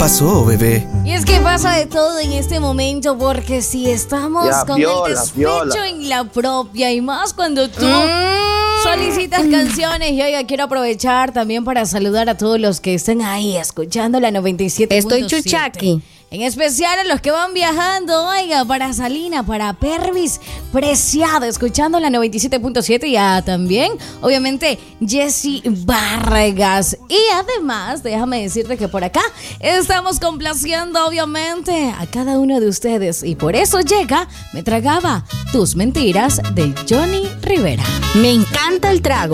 pasó, bebé? Y es que pasa de todo en este momento, porque si estamos con el despecho en la propia, y más cuando tú solicitas canciones. Y oiga, quiero aprovechar también para saludar a todos los que estén ahí escuchando la 97.7. Estoy chuchaqui. En especial a los que van viajando, oiga, para Salina, para Pervis, Preciado, escuchando la 97.7, y también, obviamente, Jessy Vargas. Y además, déjame decirte que por acá estamos complaciendo, obviamente, a cada uno de ustedes. Y por eso llega Me Tragaba Tus Mentiras de Johnny Rivera. Me encanta el trago.